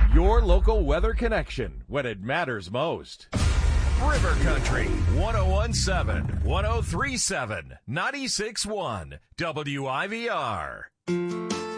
Your local weather connection when it matters most. River Country 1017, 1037, 96.1 WIVR.